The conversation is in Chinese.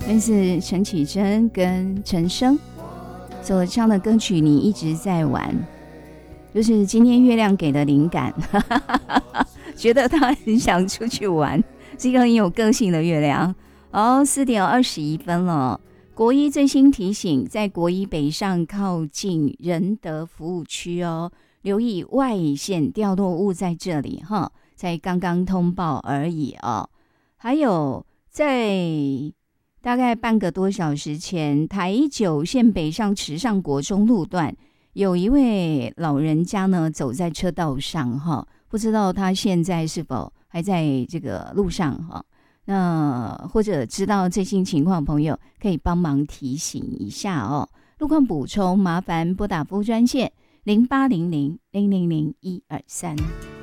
但是陈绮贞跟陈升所唱的歌曲你一直在玩，就是今天月亮给的灵感觉得他很想出去玩，是一个很有个性的月亮。4点21分了。国一最新提醒，在国一北上靠近仁德服务区哦，留意外线掉落物在这里哈，才刚刚通报而已哦。还有在大概半个多小时前，台9线北上池上国中路段，有一位老人家呢走在车道上哈，不知道他现在是否还在这个路上哈。那或者知道最新情况的朋友，可以帮忙提醒一下哦。路况补充，麻烦拨打服务专线0800000123。